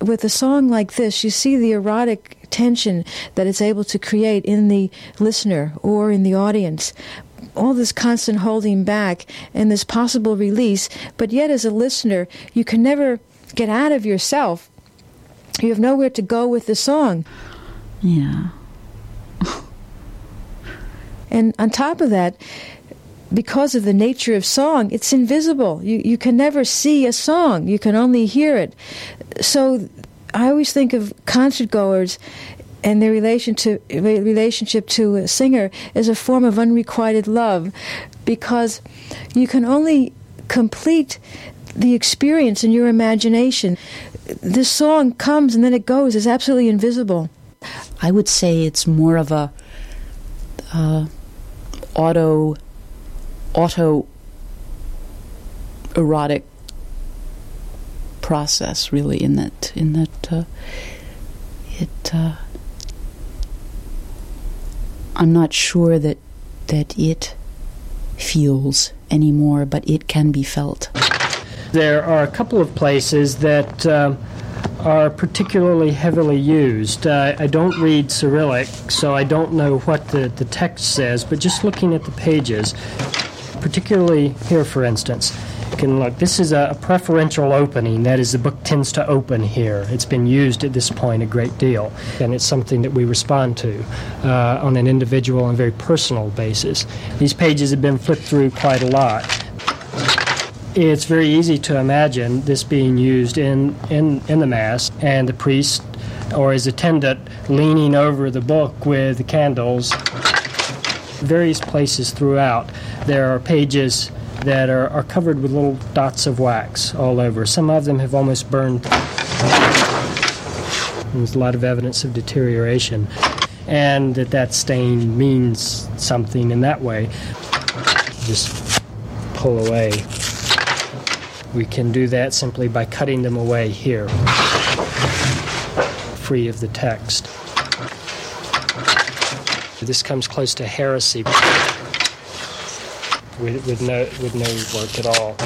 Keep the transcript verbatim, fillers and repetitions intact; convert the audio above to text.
with a song like this, you see the erotic tension that it's able to create in the listener or in the audience. All this constant holding back and this possible release, but yet as a listener, you can never get out of yourself. You have nowhere to go with the song. Yeah. And on top of that, because of the nature of song, it's invisible. You you can never see a song. You can only hear it. So I always think of concert goers and their relation to, relationship to a singer as a form of unrequited love, because you can only complete the experience in your imagination. This song comes and then it goes. It's absolutely invisible. I would say it's more of a uh, auto, auto erotic process, really. In that, in that, uh, it. Uh, I'm not sure that that it feels anymore, but it can be felt. There are a couple of places that uh, are particularly heavily used. Uh, I don't read Cyrillic, so I don't know what the, the text says, but just looking at the pages, particularly here, for instance, you can look. This is a, a preferential opening. That is, the book tends to open here. It's been used at this point a great deal, and it's something that we respond to uh, on an individual and very personal basis. These pages have been flipped through quite a lot. It's very easy to imagine this being used in, in, in the Mass, and the priest or his attendant leaning over the book with the candles. Various places throughout, there are pages that are, are covered with little dots of wax all over. Some of them have almost burned. There's a lot of evidence of deterioration, and that that stain means something in that way. Just pull away. We can do that simply by cutting them away here, free of the text. This comes close to heresy with, with no with no work at all.